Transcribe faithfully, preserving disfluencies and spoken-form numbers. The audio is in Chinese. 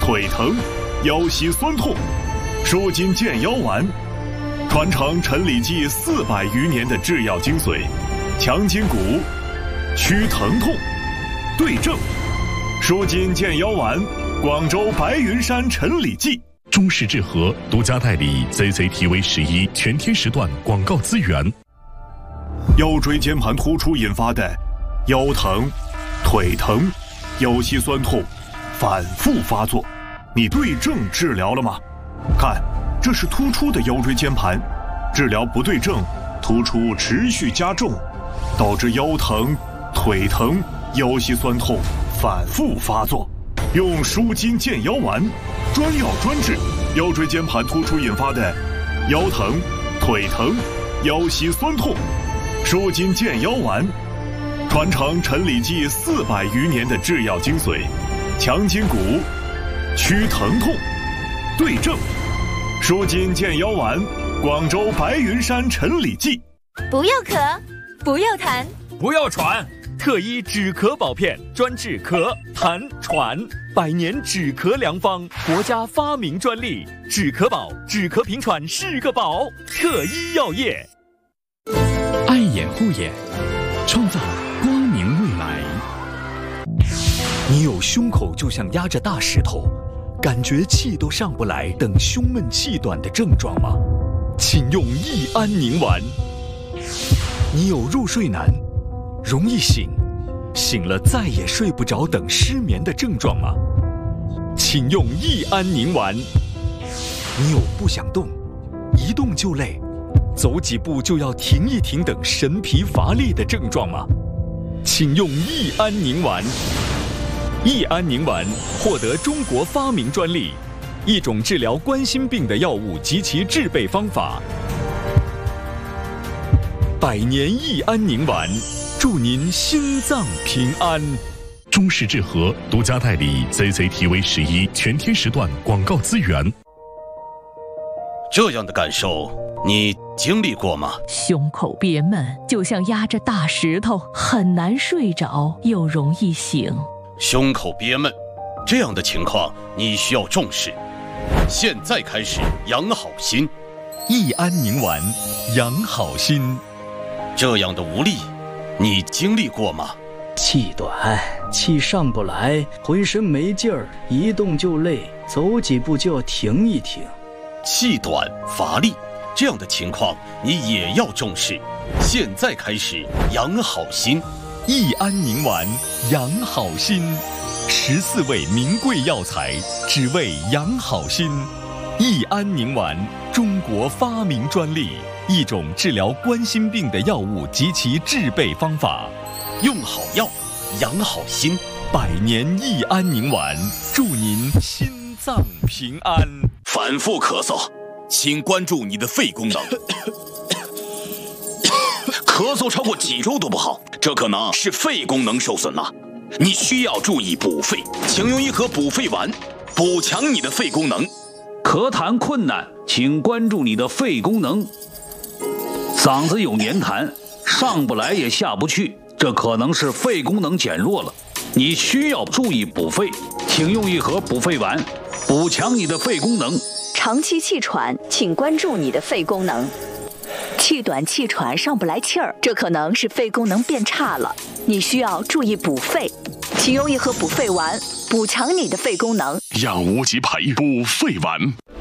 腿疼、腰膝酸痛，舒筋健腰丸，传承陈李济四百余年的制药精髓，强筋骨，祛疼痛，对症，舒筋健腰丸，广州白云山陈李济。 中式治和独家代理 Z Z T V 十一全天时段广告资源。 腰椎间盘突出引发的腰疼、腿疼、腰膝酸痛反复发作，你对症治疗了吗？看，这是突出的腰椎间盘，治疗不对症，突出持续加重，导致腰疼、腿疼、腰膝酸痛反复发作。用舒筋健腰丸，专药专治腰椎间盘突出引发的腰疼、腿疼、腰膝酸痛。舒筋健腰丸，传承陈李济四百余年的制药精髓，强筋骨，祛疼痛，对症。舒筋健腰丸，广州白云山陈李济。 不要咳，不要痰， 不要喘。特医止咳保片，专治咳、痰、喘，百年止咳良方，国家发明专利。止咳宝，止咳平喘是个宝。特医药业， 爱眼护眼，创造光明未来。 你有胸口就像压着大石头，感觉气都上不来等胸闷气短的症状吗？请用益安宁丸。你有入睡难，容易醒，醒了再也睡不着等失眠的症状吗？请用益安宁丸。你有不想动，一动就累，走几步就要停一停等神疲乏力的症状吗？请用益安宁丸。益安宁丸获得中国发明专利，一种治疗冠心病的药物及其制备方法。百年益安宁丸，祝您心脏平安。 中式治和独家代理 Z Z T V 十一全天时段广告资源。 这样的感受你经历过吗？ 胸口憋闷，就像压着大石头，很难睡着，又容易醒。 胸口憋闷，这样的情况你需要重视。现在开始养好心， 益安宁丸，养好心。 这样的无力你经历过吗？ 气短，气上不来，浑身没劲儿，一动就累，走几步就要停一停。 气短乏力，这样的情况你也要重视。现在开始养好心， 益安宁丸，养好心。十四味名贵药材，只为养好心。益安宁丸，中国发明专利，一种治疗冠心病的药物及其制备方法。 用好药，养好心。 百年益安宁丸，祝您心脏平安。 反复咳嗽，请关注你的肺功能。咳嗽超过几周都不好，这可能是肺功能受损了。你需要注意补肺，请用一盒补肺丸，补强你的肺功能。 咳痰困难，请关注你的肺功能。嗓子有黏痰，上不来也下不去，这可能是肺功能减弱了。你需要注意补肺，请用一盒补肺丸，补强你的肺功能。 长期气喘，请关注你的肺功能。气短气喘上不来气儿，这可能是肺功能变差了，你需要注意补肺，请用一盒补肺丸，补强你的肺功能。 养无极培补肺丸。